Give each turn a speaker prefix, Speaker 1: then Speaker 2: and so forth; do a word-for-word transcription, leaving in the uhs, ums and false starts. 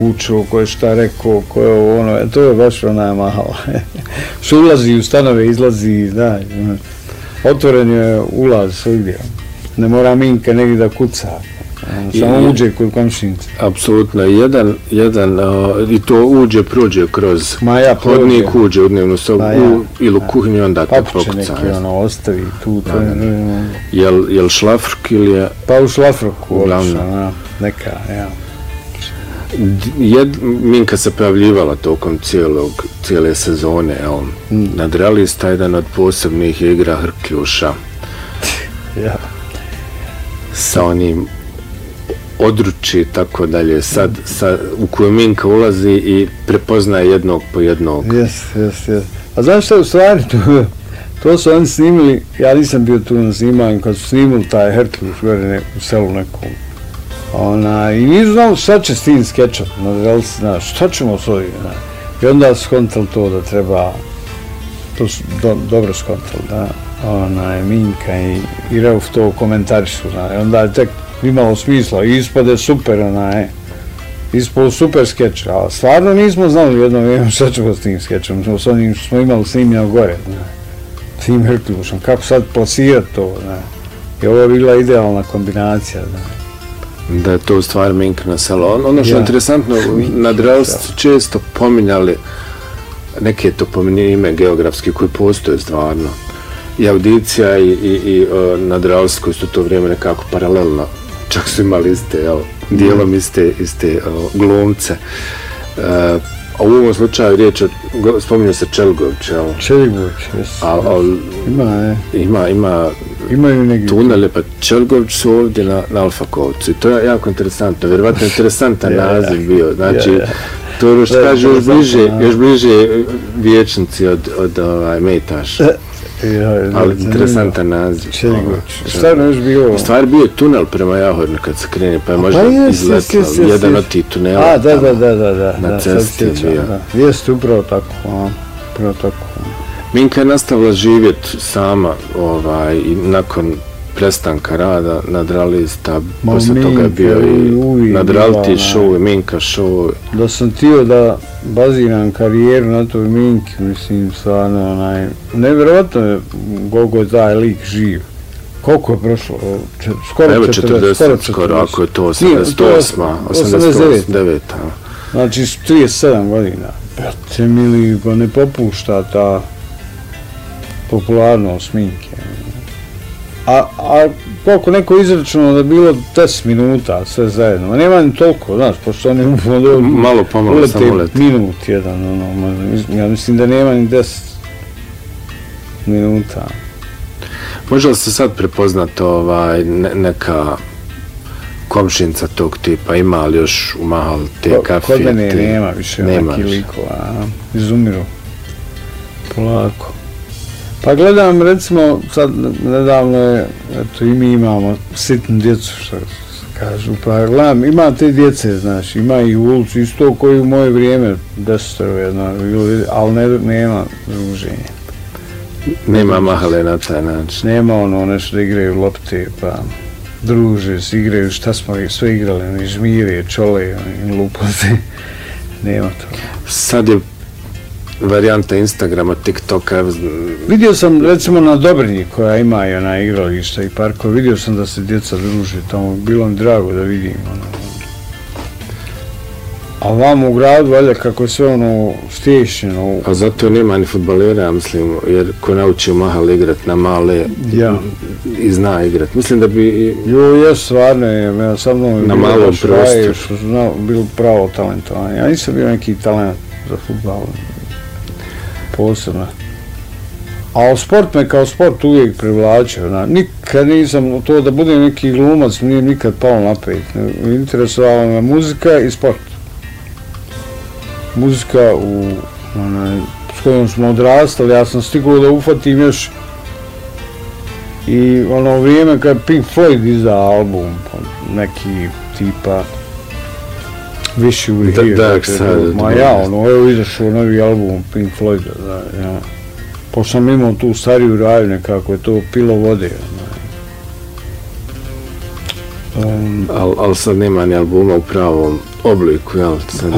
Speaker 1: učio, ko je šta rekao, ko je ovo, ono, to je baš ona malo. Što ulazi u stanove, izlazi, da, otvoren je ulaz svugdje. Ne mora Minka negdje da kuca, samo uđe kod komšinice.
Speaker 2: Apsolutno, jedan, jedan, uh, i to uđe, prođe kroz
Speaker 1: ja,
Speaker 2: hodnik, uđe u dnevnu sobu ja, u, ili u kuhinju, onda te pokuca.
Speaker 1: Papuče neki, ono, ostavi tu.
Speaker 2: Da, da. Jel, jel šlafrk ili je...
Speaker 1: Pa u šlafrku, obično, neka, ja.
Speaker 2: Jed, Minka se pojavljivala tokom cijelog, cijele sezone, evo, mm. nadrealista, jedan od posebnih igra Hrkljuša.
Speaker 1: Ja.
Speaker 2: Sa onim odruči, tako dalje, sad, sad, u koju Minka ulazi i prepoznaje jednog po jednog.
Speaker 1: Jes, jes, jes. A znaš šta je u stvari to? To su oni snimili, ja nisam bio tu na snimanju, kad su snimili taj Hrkljuš, gore ne, u selu nekom. Ona, i nisu znali šta će s tim skečom, znaš, šta ćemo s ovim, ne? I onda su skontali to da treba, to su do, dobro skontali, da, ona, Minka i, i Reuf to komentarišu, da, i onda je tek imalo smisla, i ispade super, ona je, ispod super skeč, a stvarno nismo znali jedno vrijeme šta ćemo s tim skečom, smo s onim što smo imali snimljeno gore, ne, tim Hrkljušom, kako sad plasirati to, ne, i ovo je bila idealna kombinacija, ne.
Speaker 2: Da je to u stvari Minka na selo. Ono što je ja. interesantno, nadrealci često pominjali neke toponime geografske koji postoje stvarno. I audicija i, i, i uh, nadrealci koji su to vrijeme nekako paralelno, čak su imali iste, jel, dijelom iste, iste uh, glumce. Uh, a u ovom slučaju riječ, spominju se Čelgović, jel?
Speaker 1: Čelgović, jes.
Speaker 2: Al, al,
Speaker 1: ima, je.
Speaker 2: Ima, ima
Speaker 1: imaju negdje
Speaker 2: tunele, pa Čelgović su ovdje na, na Alfakovcu i to je jako interesantno, vjerovatno interesantan naziv bio, znači yeah, yeah. to je što kaže još bliže, još bliže vječnici od, od ovaj, Mejtaša,
Speaker 1: ja,
Speaker 2: ali interesantan naziv.
Speaker 1: Čelgović, stvarno još bio...
Speaker 2: U stvari bio je tunel prema Jahornu kad se krene, pa je možda pa izletao jedan od tih tunela.
Speaker 1: A, da, da, da, da, da,
Speaker 2: na cesti je bio.
Speaker 1: Jeste upravo tako, a, upravo tako.
Speaker 2: Minka je nastavila živjeti sama ovaj, i nakon prestanka rada nadrealista, posle toga je bio i nadreality show i Minka show.
Speaker 1: Da sam htio da baziram karijeru na toj Minki, mislim, stvarno, onaj, nevjerojatno je koliko je taj lik živ. Koliko je prošlo? Skoro
Speaker 2: Evo četrdeset, skoro, ako je to osamdeset osma, osamdeset deveta.
Speaker 1: Znači, trideset sedam godina. Brate, mili, ko ne popušta ta popularnost Minke. A, a koliko neko izračunalo da je bilo deset minuta sve zajedno, a nema ni toliko, znaš, pošto oni
Speaker 2: malo, malo pomalo samo leti.
Speaker 1: Minut jedan, ono, ja mislim da nema ni deset minuta.
Speaker 2: Može li se sad prepoznati ovaj, ne, neka komšinca tog tipa, ima li još u Mahal te Ko, kafije?
Speaker 1: Kod mene te... nema više neki likova, izumiru polako. Pa gledam, recimo, sad nedavno je, eto, i mi imamo sitnu djecu, što kažu, pa gledam, ima te djece, znaš, ima ih u ulicu, isto koji u moje vrijeme, desetero jedno, ali ne, nema druženja.
Speaker 2: Nema Mahale na taj način.
Speaker 1: Nema ono, nešto da igraju lopte, pa druže, se igraju, šta smo sve igrali, oni žmire, čole, oni lupote, nema to.
Speaker 2: Sad je varijanta Instagrama, TikToka.
Speaker 1: Vidio sam recimo na Dobrinji koja ima i ona igrališta i parkova, vidio sam da se djeca druže tamo, bilo mi drago da vidim ono. A vam u gradu, valjda, kako je sve ono stješnjeno.
Speaker 2: A zato nema ni fudbalera, ja mislim, jer ko nauči u Mahal igrat na male
Speaker 1: ja.
Speaker 2: i zna igrat. Mislim da bi...
Speaker 1: Jo, jes, stvarno je, ja sa mnom
Speaker 2: na malom prostoru.
Speaker 1: Što znao, bilo pravo talentovanje. Ja nisam bio neki talent za fudbal. Posebno. A sport me kao sport uvijek privlačio. Nikad nisam to da budem neki glumac, nije nikad palo na pet. Interesovala me muzika i sport. Muzika u, onaj, s kojom smo odrastali, ja sam stigao da ufatim još i ono vrijeme kad Pink Floyd izda album, neki tipa Wish You Were Here.
Speaker 2: Dark Side.
Speaker 1: Ma ja, ono, evo izašao novi album Pink Floyda, da, ja. Pošto sam imao tu stariju raju nekako, je to pilo vode.
Speaker 2: Um, ali al sad nema ni albuma u pravom obliku, jel? Sad